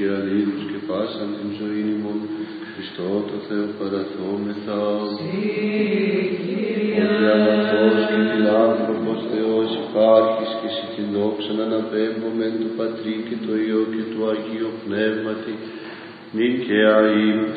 και αλήθους και πάσαν την ζωήν ημών, Χριστό το Θεό παραθόμεθα. Ότι αγαθός και φιλάνθρωπος Θεός υπάρχεις και εσύ την δόξαν αναπέμπομεν του Πατρί και του Υιό και του Αγίου Πνεύματι, νυν και αΐ